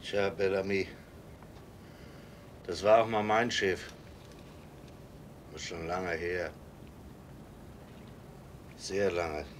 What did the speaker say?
Tja, Bellamy, das war auch mal mein Schiff. Ist schon lange her. Sehr lange.